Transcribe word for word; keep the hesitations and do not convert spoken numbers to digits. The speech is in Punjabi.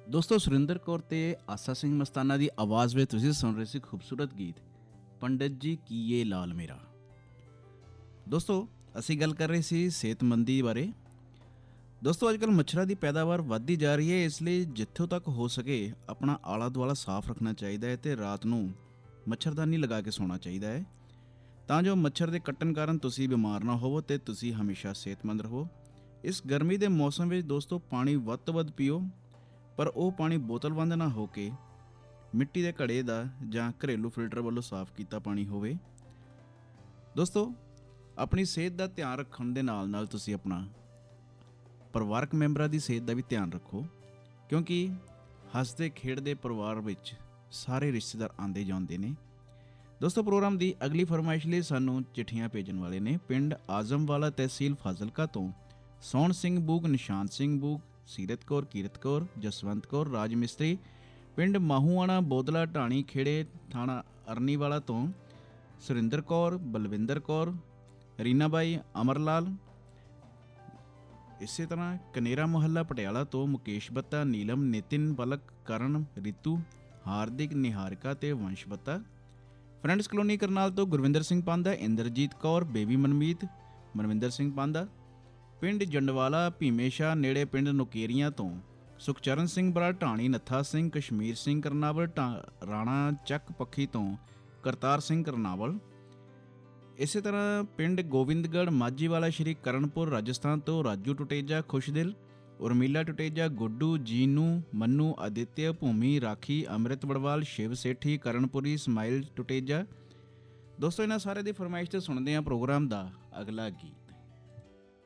ਦੋਸਤੋ ਸੁਰਿੰਦਰ ਕੌਰ ਤੇ ਆਸਾ ਸਿੰਘ ਮਸਤਾਨਾ ਦੀ ਆਵਾਜ਼ ਵਿੱਚ ਤੁਸੀਂ ਸੁਣ ਰਹੇ ਸੀ ਖੂਬਸੂਰਤ ਗੀਤ ਪੰਡਤ ਜੀ ਕੀਏ ਲਾਲ ਮੇਰਾ। ਦੋਸਤੋ ਅਸੀਂ ਗੱਲ ਕਰ ਰਹੇ ਸੀ ਸਿਹਤਮੰਦੀ ਬਾਰੇ। ਦੋਸਤੋ ਅੱਜ ਕੱਲ੍ਹ ਮੱਛਰਾਂ ਦੀ ਪੈਦਾਵਾਰ ਵੱਧਦੀ ਜਾ ਰਹੀ ਹੈ, ਇਸ ਲਈ ਜਿੱਥੋਂ ਤੱਕ ਹੋ ਸਕੇ ਆਪਣਾ ਆਲਾ ਦੁਆਲਾ ਸਾਫ਼ ਰੱਖਣਾ ਚਾਹੀਦਾ ਹੈ ਅਤੇ ਰਾਤ ਨੂੰ ਮੱਛਰਦਾਨੀ ਲਗਾ ਕੇ ਸੌਣਾ ਚਾਹੀਦਾ ਹੈ ਤਾਂ ਜੋ ਮੱਛਰ ਦੇ ਕੱਟਣ ਕਾਰਨ ਤੁਸੀਂ ਬਿਮਾਰ ਨਾ ਹੋਵੋ ਅਤੇ ਤੁਸੀਂ ਹਮੇਸ਼ਾ ਸਿਹਤਮੰਦ ਰਹੋ। ਇਸ ਗਰਮੀ ਦੇ ਮੌਸਮ ਵਿੱਚ ਦੋਸਤੋ ਪਾਣੀ ਵੱਧ ਤੋਂ ਵੱਧ ਪੀਓ, ਪਰ ਉਹ ਪਾਣੀ ਬੋਤਲਬੰਦ ਨਾ ਹੋ ਕੇ ਮਿੱਟੀ ਦੇ ਘੜੇ ਦਾ ਜਾਂ ਘਰੇਲੂ ਫਿਲਟਰ ਵੱਲੋਂ ਸਾਫ਼ ਕੀਤਾ ਪਾਣੀ ਹੋਵੇ। ਦੋਸਤੋ ਆਪਣੀ ਸਿਹਤ ਦਾ ਧਿਆਨ ਰੱਖਣ ਦੇ ਨਾਲ ਨਾਲ ਤੁਸੀਂ ਆਪਣਾ ਪਰਿਵਾਰਕ ਮੈਂਬਰਾਂ ਦੀ ਸਿਹਤ ਦਾ ਵੀ ਧਿਆਨ ਰੱਖੋ, ਕਿਉਂਕਿ ਹੱਸਦੇ ਖੇਡਦੇ ਪਰਿਵਾਰ ਵਿੱਚ ਸਾਰੇ ਰਿਸ਼ਤੇਦਾਰ ਆਉਂਦੇ ਜਾਂਦੇ ਨੇ। ਦੋਸਤੋ ਪ੍ਰੋਗਰਾਮ ਦੀ ਅਗਲੀ ਫਰਮਾਇਸ਼ ਲਈ ਸਾਨੂੰ ਚਿੱਠੀਆਂ ਭੇਜਣ ਵਾਲੇ ਨੇ ਪਿੰਡ ਆਜ਼ਮਵਾਲਾ ਤਹਿਸੀਲ ਫਾਜ਼ਿਲਕਾ ਤੋਂ ਸੋਹਣ ਸਿੰਘ ਬੂਗ, ਨਿਸ਼ਾਨ ਸਿੰਘ ਬੂਗ, ਸੀਰਤ ਕੌਰ, ਕੀਰਤ ਕੌਰ, ਜਸਵੰਤ ਕੌਰ, ਰਾਜ ਮਿਸਤਰੀ, ਪਿੰਡ ਮਾਹੂਆਣਾ ਬੋਦਲਾ ਢਾਣੀ ਖੇੜੇ ਥਾਣਾ ਅਰਨੀਵਾਲਾ ਤੋਂ ਸੁਰਿੰਦਰ ਕੌਰ, ਬਲਵਿੰਦਰ ਕੌਰ, ਰੀਨਾ ਬਾਈ, ਅਮਰ ਲਾਲ। ਇਸੇ ਤਰ੍ਹਾਂ ਕਨੇਰਾ ਮੁਹੱਲਾ ਪਟਿਆਲਾ ਤੋਂ ਮੁਕੇਸ਼ ਬੱਤਾ, ਨੀਲਮ, ਨਿਤਿਨ, ਬਲਕ, ਕਰਨ, ਰਿਤੂ, ਹਾਰਦਿਕ, ਨਿਹਾਰਿਕਾ ਤੇ ਵੰਸ਼ ਬੱਤਾ। ਫਰੈਂਡਸ ਕਲੋਨੀ ਕਰਨਾਲ ਤੋਂ ਗੁਰਵਿੰਦਰ ਸਿੰਘ ਪਾਂਦਾ, ਇੰਦਰਜੀਤ ਕੌਰ, ਬੇਬੀ ਮਨਮੀਤ, ਮਨਵਿੰਦਰ ਸਿੰਘ ਪਾਂਦਾ। ਪਿੰਡ ਜੰਡਵਾਲਾ ਭੀਮੇਸ਼ਾ ਨੇੜੇ ਪਿੰਡ ਨੁਕੇਰੀਆਂ ਤੋਂ ਸੁਖਚਰਨ ਸਿੰਘ ਬਰਾ, ਢਾਣੀ ਨੱਥਾ ਸਿੰਘ, ਕਸ਼ਮੀਰ ਸਿੰਘ ਕਰਨਾਵਲ, ਰਾਣਾ ਚੱਕ ਪੱਖੀ ਤੋਂ ਕਰਤਾਰ ਸਿੰਘ ਕਰਨਾਵਲ। ਇਸੇ ਤਰ੍ਹਾਂ ਪਿੰਡ ਗੋਬਿੰਦਗੜ੍ਹ ਮਾਝੀਵਾਲਾ ਸ਼੍ਰੀ ਕਰਨਪੁਰ ਰਾਜਸਥਾਨ ਤੋਂ ਰਾਜੂ ਟੁਟੇਜਾ, ਖੁਸ਼ਦਿਲ, ਉਰਮੀਲਾ ਟੁਟੇਜਾ, ਗੁੱਡੂ, ਜੀਨੂ, ਮੰਨੂ, ਆਦਿਤਿਆ, ਭੂਮੀ, ਰਾਖੀ, ਅੰਮ੍ਰਿਤ ਬੜਵਾਲ, ਸ਼ਿਵ ਸੇਠੀ, ਕਰਨਪੁਰੀ, ਸਮਾਈਲ ਟੁਟੇਜਾ। ਦੋਸਤੋ ਇਹਨਾਂ ਸਾਰੇ ਦੀ ਫਰਮਾਇਸ਼ ਤੇ ਸੁਣਦੇ ਹਾਂ ਪ੍ਰੋਗਰਾਮ ਦਾ ਅਗਲਾ ਗੀਤ।